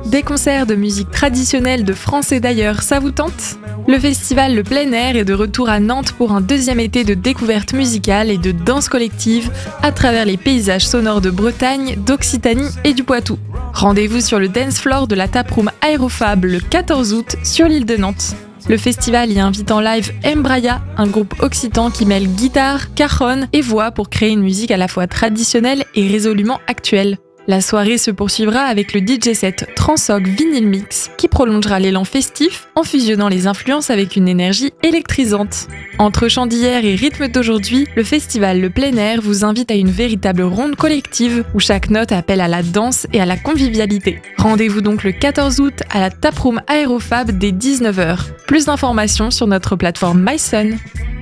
Des concerts de musique traditionnelle de France et d'ailleurs, ça vous tente ? Le festival Le Plein Air est de retour à Nantes pour un deuxième été de découverte musicale et de danse collective à travers les paysages sonores de Bretagne, d'Occitanie et du Poitou. Rendez-vous sur le dance floor de la taproom Aérofab le 14 août sur l'île de Nantes. Le festival y invite en live Mbraya, un groupe occitan qui mêle guitare, cajon et voix pour créer une musique à la fois traditionnelle et résolument actuelle. La soirée se poursuivra avec le DJ set Transoc Vinyl Mix qui prolongera l'élan festif en fusionnant les influences avec une énergie électrisante. Entre chants d'hier et rythme d'aujourd'hui, le festival Le Plein Air vous invite à une véritable ronde collective où chaque note appelle à la danse et à la convivialité. Rendez-vous donc le 14 août à la taproom Aérofab dès 19h. Plus d'informations sur notre plateforme MySun.